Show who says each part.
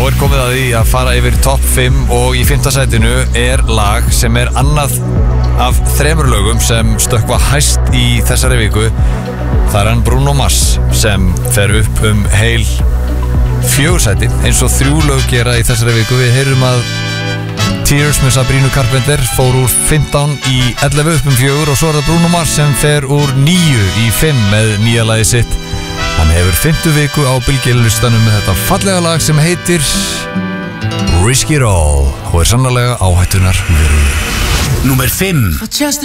Speaker 1: komið að því að fara yfir topp 5 og í 5. sætinu lag sem annað af 3 lögum sem stökkva hæst í þessari viku. Það hann Bruno Mars sem fer upp heil 4 sæti eins og 3 lög gera í þessari viku. Við heyrum að Tears með Sabrina Carpenter fór úr 15 í 11 upp 4 og svo það Bruno Mars sem fer úr 9 í 5 með nýja lagið sitt. Hann hefur 5. viku á Billboard-listanum með þetta fallega lag sem heitir Risk It All og sannarlega áhættunar.
Speaker 2: Númer 5.